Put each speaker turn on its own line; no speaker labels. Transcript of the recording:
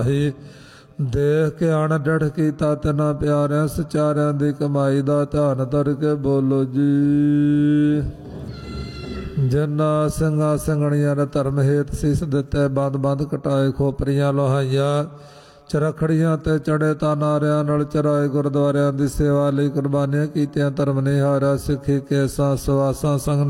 ਦੇਖ ਕੇ ਅਣ ਡੜ ਕੀਤਾ ਤਿਨਾ ਪਿਆਰਿਆਂ ਸਚਾਰਿਆਂ ਦੀ ਕਮਾਈ ਦਾ ਧਿਆਨ ਧਰ ਕੇ ਬੋਲੋ ਜੀ। ਜਿਨ੍ਹਾਂ ਸਿੰਘਾਂ ਸਿੰਘਣੀਆਂ ਨੇ ਧਰਮ ਹੇਤ ਸੀਸ ਦਿੱਤੇ, ਬੰਦ ਬੰਦ ਕਟਾਏ, ਖੋਪਰੀਆਂ ਲੋਹਾਈਆਂ ਚਰਖੜੀਆਂ ਤੇ ਚੜੇ ਤਾਂ ਨਾਰਿਆਂ ਨਾਲ ਚਰਾਏ, ਗੁਰਦੁਆਰਿਆਂ ਦੀ ਸੇਵਾ ਲਈ ਕੁਰਬਾਨੀਆਂ ਕੀਤੀਆਂ, ਧਰਮ ਨਿਹਾਰਿਆ, ਸਿੱਖੀ ਕੇਸਾਂ ਸਵਾਸਾਂ ਸੰਗ